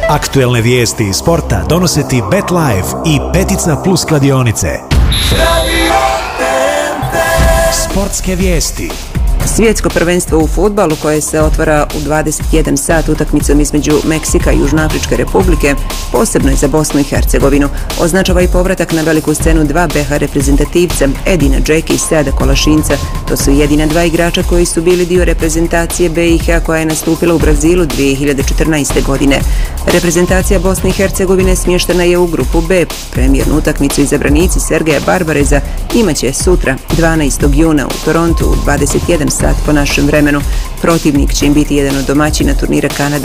Aktuelne vijesti iz sporta donose ti BetLife i Petica Plus kladionice. Sportske vijesti. Svjetsko prvenstvo u fudbalu koje se otvara u 21 sat utakmicom između Meksika i Južnoafričke republike, posebno je za Bosnu i Hercegovinu. Označava i povratak na veliku scenu dva BH reprezentativca, Edina Džeki i Seada Kolašinca. To su jedina dva igrača koji su bili dio reprezentacije BiH koja je nastupila u Brazilu 2014. godine. Reprezentacija Bosne i Hercegovine smještena je u grupu B. Premijernu utakmicu izabranici Sergeja Barbareza imaće sutra, 12. juna u Torontu u 21 sat po našem vremenu. Protivnik će im biti jedan od domaćina turnira Kanada